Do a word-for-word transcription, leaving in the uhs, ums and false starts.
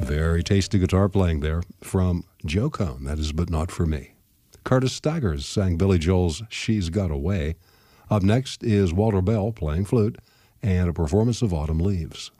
Very tasty guitar playing there from Joe Cohn. That is But Not For Me. Curtis Staggers sang Billy Joel's She's Got Away. Up next is Walter Bell playing flute and a performance of Autumn Leaves.